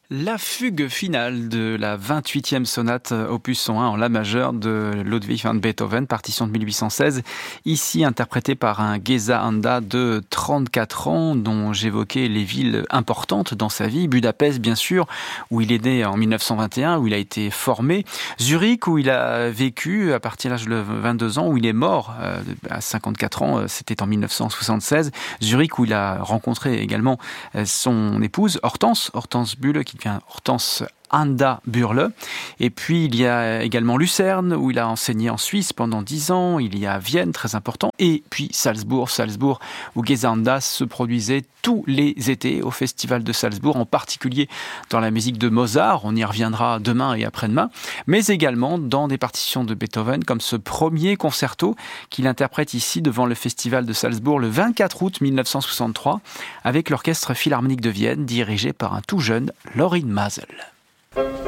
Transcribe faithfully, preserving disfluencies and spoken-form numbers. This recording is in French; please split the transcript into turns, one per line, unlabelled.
La fugue finale de la vingt-huitième sonate opus cent un en la majeure de Ludwig van Beethoven, partition de mille huit cent seize, ici interprétée par un Géza Anda de trente-quatre ans, dont j'évoquais les villes importantes dans sa vie. Budapest, bien sûr, où il est né en mille neuf cent vingt et un, où il a été formé. Zurich, où il a vécu à partir de l'âge de vingt-deux ans, où il est mort euh, à cinquante-quatre ans, c'était en mille neuf cent soixante-seize. Zurich, où il a rencontré également son épouse, Hortense, Hortense Bulle, qui devient Hortense Anda Burle. Et puis il y a également Lucerne, où il a enseigné en Suisse pendant dix ans. Il y a Vienne, très important. Et puis Salzbourg, Salzbourg, où Géza Anda se produisait tous les étés au Festival de Salzbourg, en particulier dans la musique de Mozart. On y reviendra demain et après-demain. Mais également dans des partitions de Beethoven, comme ce premier concerto qu'il interprète ici devant le Festival de Salzbourg le vingt-quatre août mille neuf cent soixante-trois, avec l'Orchestre Philharmonique de Vienne, dirigé par un tout jeune Lorin Maazel.